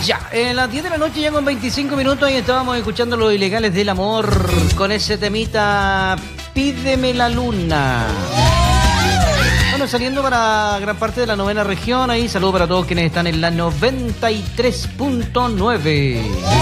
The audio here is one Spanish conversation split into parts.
Ya, en las 10 de la noche ya con 25 minutos y estábamos escuchando Los Ilegales del Amor con ese temita Pídeme la Luna. Bueno, saliendo para gran parte de la novena región, ahí saludo para todos quienes están en la 93.9.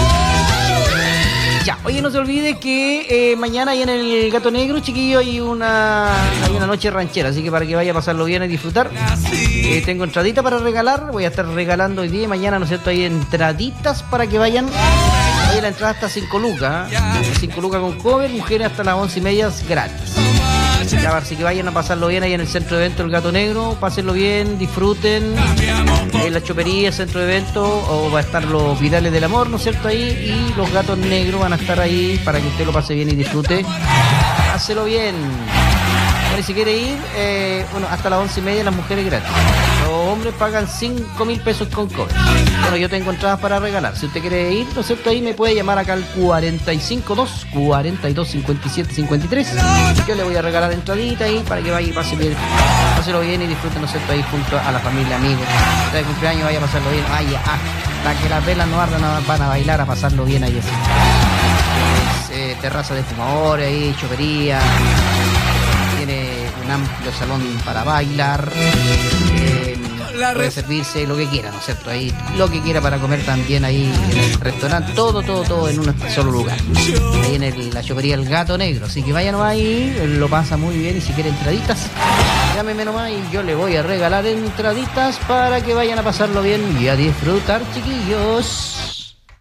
Ya, oye, no se olvide que mañana ahí en el Gato Negro, chiquillo, hay una noche ranchera, así que para que vaya a pasarlo bien y disfrutar. Tengo entradita para regalar, voy a estar regalando hoy día y mañana, ¿no es cierto? Hay entraditas para que vayan. Oye, la entrada está 5 lucas, 5 lucas con cover, mujeres hasta las 11:30 gratis. Ya, así que vayan a pasarlo bien ahí en el centro de eventos El Gato Negro, pásenlo bien, disfruten. En la chopería, centro de eventos, o va a estar los Vidales del Amor, ¿no es cierto? Ahí, y los Gatos Negros van a estar ahí para que usted lo pase bien y disfrute. Páselo bien. Bueno, y si quiere ir, hasta las 11:30 las mujeres gratis. Los hombres pagan 5.000 pesos con cover. Bueno, yo tengo entradas para regalar. Si usted quiere ir, ¿no es cierto? Ahí me puede llamar acá al 452-42-57-53. Yo le voy a regalar entradita ahí para que vaya y páselo bien y disfruten, ¿no es cierto? Ahí junto a la familia, amigos. Está de cumpleaños, vaya a pasarlo bien. Vaya, hasta que las velas no ardan, van a bailar, a pasarlo bien ahí así. Terraza de fumadores ahí, chopería. Tiene un amplio salón para bailar. Puede servirse lo que quiera, ¿no es cierto? Ahí lo que quiera para comer también ahí en el restaurante, todo en un solo lugar. Ahí en la chopería El Gato Negro. Así que vayan nomás ahí, lo pasa muy bien y si quieren entraditas, llámeme nomás y yo le voy a regalar entraditas para que vayan a pasarlo bien y a disfrutar, chiquillos.